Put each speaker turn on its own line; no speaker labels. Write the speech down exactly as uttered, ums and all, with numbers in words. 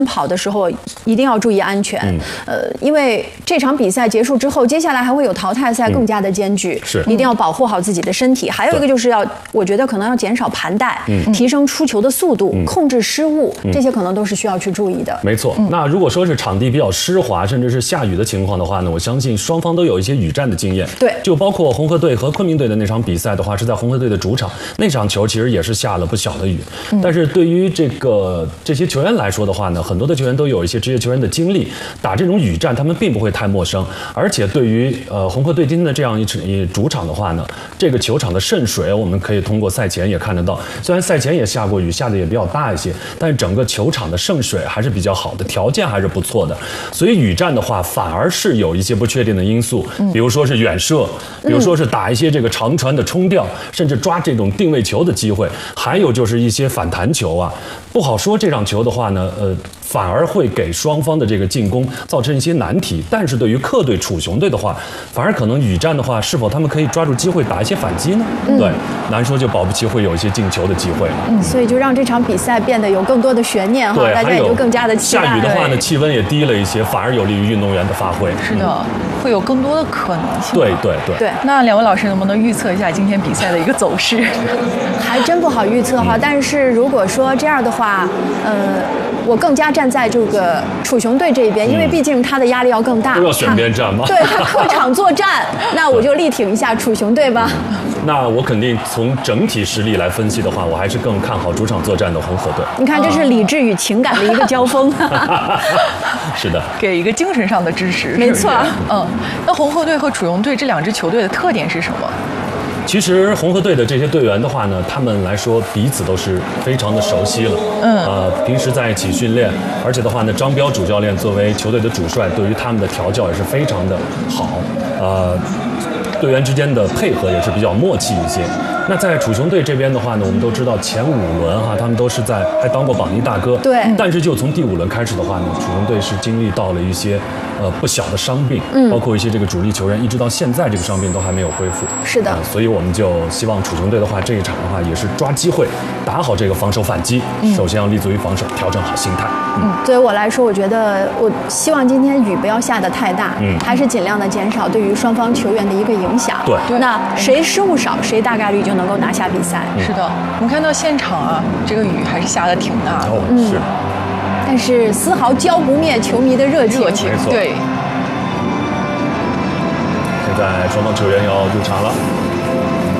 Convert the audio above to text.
跑的时候一定要注意安全。
嗯、
呃，因为这场比赛结束之后，接下来还会有淘汰赛，更加的艰巨，
嗯、是
一定要保护好自己的身体。还有一个就是要，我觉得可能要减少盘带，嗯、提升出球的速度，嗯、控制失误，嗯、这些可能都是需要去注意的。
没错。嗯、那如果说是场地比较湿滑，甚至是下雨的情况的话呢，我相信双方都有一些雨战的经验。
对，
就包括红河队和昆明队的那场比赛的话，是在红河队的主场，那场球其实也是下了不小的雨。嗯、但是对于这个这些球员来说的话呢，很多的球员都有一些职业球员的经历，打这种雨战他们并不会太陌生。而且对于呃红河队今天的这样一场主场的话呢，这个球场的渗水我们可以通过赛前也看得到，虽然赛前也下过雨，下的也比较大一些，但是整个球场的渗水还是比较好的，条件还是不错的。所以雨战的话反而是有一些不确定的因素，比如说是远射，比如说是打一些这个长传的冲吊，甚至抓这种定位球的机会，还有就是一些反弹球啊，不好说这场球的话呢，呃。反而会给双方的这个进攻造成一些难题，但是对于客队楚雄队的话，反而可能雨战的话，是否他们可以抓住机会打一些反击呢？嗯、对，难说就保不齐会有一些进球的机会了。
嗯，所以就让这场比赛变得有更多的悬念哈，大家也就更加的期待。
下雨的话呢，气温也低了一些，反而有利于运动员的发挥。
是的，嗯、会有更多的可能性。
对对对
对。
那两位老师能不能预测一下今天比赛的一个走势？
还真不好预测哈，嗯、但是如果说这样的话，呃。我更加站在这个楚雄队这一边，因为毕竟他的压力要更大。
都要选边站吗？
对，他客场作战，那我就力挺一下楚雄队吧。
那我肯定从整体实力来分析的话，我还是更看好主场作战的红河队。
你看，这是理智与情感的一个交锋。
是的，
给一个精神上的支持。
没错。
嗯，那红河队和楚雄队这两支球队的特点是什么？
其实红河队的这些队员的话呢，他们来说彼此都是非常的熟悉了。
嗯，
呃，平时在一起训练，而且的话呢，张彪主教练作为球队的主帅，对于他们的调教也是非常的好。呃，队员之间的配合也是比较默契一些。那在楚雄队这边的话呢，我们都知道前五轮哈，他们都是在还当过榜一大哥。
对。
但是就从第五轮开始的话呢，楚雄队是经历到了一些呃不小的伤病，嗯，包括一些这个主力球员，一直到现在这个伤病都还没有恢复。
是的。
呃、所以我们就希望楚雄队的话，这一场的话也是抓机会，打好这个防守反击。嗯、首先要立足于防守，调整好心态。
嗯，嗯对于我来说，我觉得我希望今天雨不要下得太大，嗯，还是尽量的减少对于双方球员的一个影响。
对。
那谁失误少，谁大概率就能够拿下比赛。
嗯、是的，我们看到现场啊，这个雨还是下得挺大的。
哦，是。
但是丝毫浇不灭球迷的热情。
热情，
没错。
对。
现在双方球员要入场了。